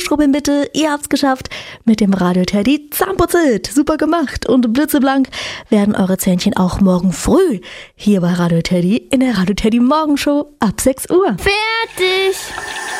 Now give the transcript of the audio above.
Aufschrubbeln bitte, ihr habt's geschafft. Mit dem Radio Teddy Zahnputzit. Super gemacht. Und blitzeblank werden eure Zähnchen auch morgen früh hier bei Radio Teddy in der Radio Teddy Morgenshow ab 6 Uhr. Fertig!